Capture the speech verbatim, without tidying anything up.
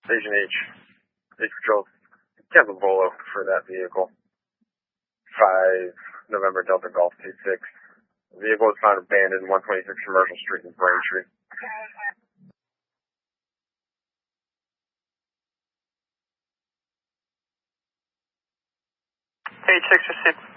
Station H. H Patrol. Cancel Bolo for that vehicle. five November Delta Golf two six. The vehicle was found abandoned one twenty-six Commercial Street in Braintree. H six six.